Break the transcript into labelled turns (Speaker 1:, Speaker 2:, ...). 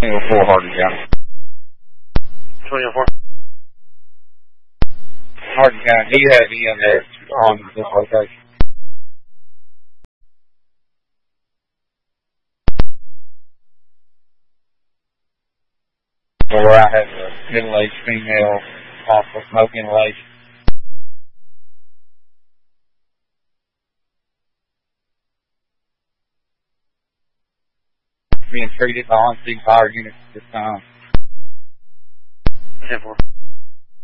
Speaker 1: 2004 Hardin County.
Speaker 2: 2004.
Speaker 1: Hardin County. Do you have EMS on this location? Where I have a middle-aged female off of smoke inhalation. Being treated by on-scene fire units at this time.
Speaker 2: 10-4.